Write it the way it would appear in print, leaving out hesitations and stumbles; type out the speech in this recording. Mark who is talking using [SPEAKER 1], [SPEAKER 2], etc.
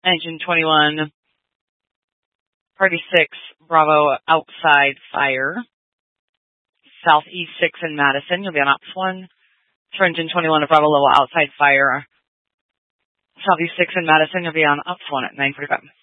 [SPEAKER 1] Engine 21, Party 6, Bravo outside fire. Southeast 6 in Madison, you'll be on ops 1. For Engine 21 of Bravo level outside fire. Southeast 6 in Madison, you'll be on ops 1 at 9:45.